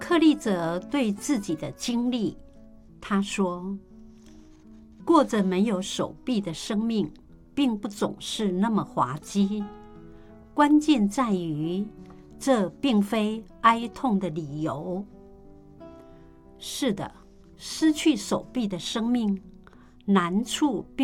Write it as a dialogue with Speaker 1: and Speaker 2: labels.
Speaker 1: 克利泽对自己的经历，他说：过着没有手臂的生命，并不总是那么滑稽。关键在于，这并非哀痛的理由。是的，失去手臂的生命，难处并